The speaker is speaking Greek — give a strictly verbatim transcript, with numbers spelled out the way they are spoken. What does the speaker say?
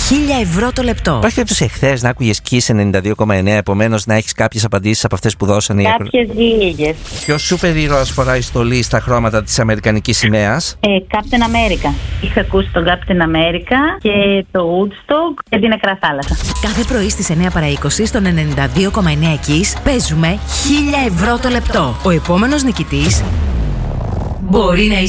χίλια ευρώ το λεπτό. Υπάρχει περίπτωση εχθές να άκουγες Kiss ενενήντα δύο κόμμα εννέα, επομένως να έχεις κάποιες απαντήσεις από αυτές που δώσανε οι Κάποιες λίγες. Ποιος σούπερ ήρωας φοράει στολή στα χρώματα της αμερικανικής σημαίας? Ε, Captain America. Είχα ακούσει τον Captain America και το Woodstock και την Νεκρά Θάλασσα. Κάθε πρωί στις εννέα παρά είκοσι στον ενενήντα δύο κόμμα εννέα Kiss παίζουμε χίλια ευρώ το λεπτό. Ο επόμενος νικητής μπορεί να